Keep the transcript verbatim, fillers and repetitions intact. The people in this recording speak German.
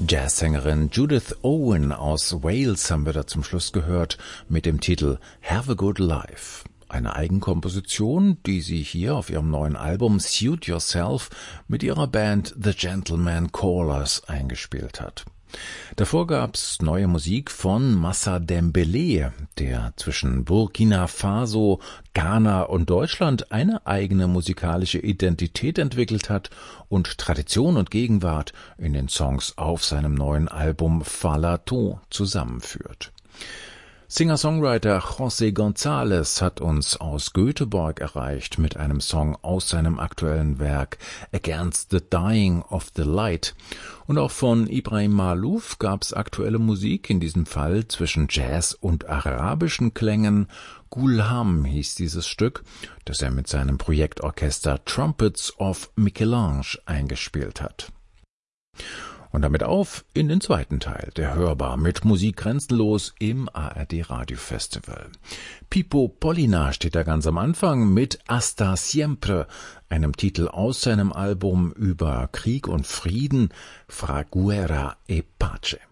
Jazzsängerin Judith Owen aus Wales haben wir da zum Schluss gehört mit dem Titel Have a Good Life. Eine Eigenkomposition, die sie hier auf ihrem neuen Album Suit Yourself mit ihrer Band The Gentleman Callers eingespielt hat. Davor gab's neue Musik von Massa Dembélé, der zwischen Burkina Faso, Ghana und Deutschland eine eigene musikalische Identität entwickelt hat und Tradition und Gegenwart in den Songs auf seinem neuen Album Falato zusammenführt. Singer-Songwriter José González hat uns aus Göteborg erreicht mit einem Song aus seinem aktuellen Werk Against the Dying of the Light. Und auch von Ibrahim Maalouf gab's aktuelle Musik, in diesem Fall zwischen Jazz und arabischen Klängen. Gulham hieß dieses Stück, das er mit seinem Projektorchester Trumpets of Michelange eingespielt hat. Und damit auf in den zweiten Teil der Hörbar mit Musik grenzenlos im A R D Radio Festival. Pipo Pollina steht da ganz am Anfang mit Hasta Siempre, einem Titel aus seinem Album über Krieg und Frieden, Fra Guerra e Pace.